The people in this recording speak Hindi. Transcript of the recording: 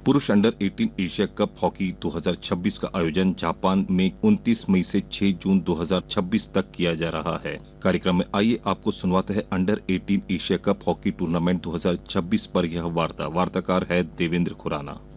पुरुष अंडर 18 एशिया कप हॉकी 2026 का आयोजन जापान में 29 मई से 6 जून 2026 तक किया जा रहा है। कार्यक्रम में आइए आपको सुनवाते हैं under 18 Asia cup hockey tournament 2026 पर यह वार्ताकार है देवेंद्र खुराना।